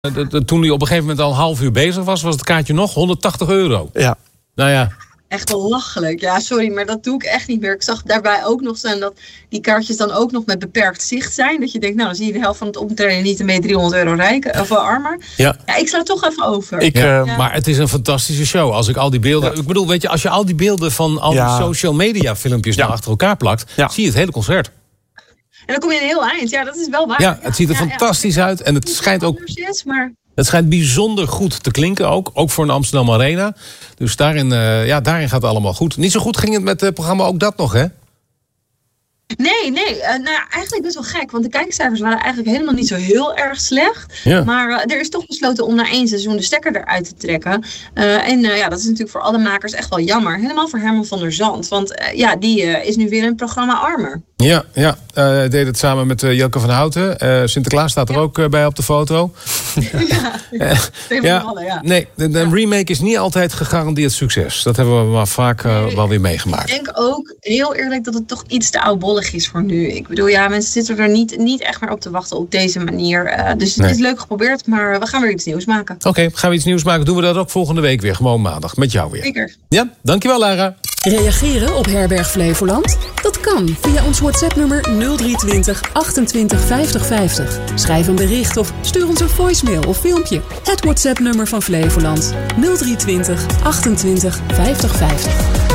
Toen hij op een gegeven moment al een half uur bezig was het kaartje nog €180. Ja. Nou ja. Echt belachelijk. Ja, sorry, maar dat doe ik echt niet meer. Ik zag daarbij ook nog staan dat die kaartjes dan ook nog met beperkt zicht zijn. Dat je denkt, nou, dan zie je de helft van het optreden niet en ben je €300 rijk of armer. Ja, ik sla toch even over. Maar het is een fantastische show. Als ik al die beelden... Ik bedoel, weet je, als je al die beelden van al die social media filmpjes naar achter elkaar plakt, zie je het hele concert. En dan kom je een heel eind. Ja, dat is wel waar. Ja, het ziet er fantastisch uit. En het schijnt ook... Het schijnt bijzonder goed te klinken ook voor een Amsterdam Arena. Dus daarin gaat het allemaal goed. Niet zo goed ging het met het programma Ook Dat Nog, hè? Nee. Eigenlijk best wel gek. Want de kijkcijfers waren eigenlijk helemaal niet zo heel erg slecht. Ja. Maar er is toch besloten om na 1 seizoen de stekker eruit te trekken. Dat is natuurlijk voor alle makers echt wel jammer. Helemaal voor Herman van der Zand. Want die is nu weer een programma armer. Ja, deed het samen met Jelke van Houten. Sinterklaas staat er ook bij op de foto. Nee, een remake is niet altijd gegarandeerd succes. Dat hebben we maar vaak wel weer meegemaakt. Ik denk ook, heel eerlijk, dat het toch iets te oudbollig is voor nu. Ik bedoel, mensen zitten er niet echt meer op te wachten op deze manier. Dus het is leuk geprobeerd, maar we gaan weer iets nieuws maken. Oké, gaan we iets nieuws maken? Doen we dat ook volgende week weer, gewoon maandag, met jou weer. Zeker. Ja, dankjewel Lara. Reageren op Herberg Flevoland? Dat kan via ons WhatsApp-nummer 023 28 50 50. Schrijf een bericht of stuur ons een voicemail of filmpje. Het WhatsApp-nummer van Flevoland 023 28 50 50.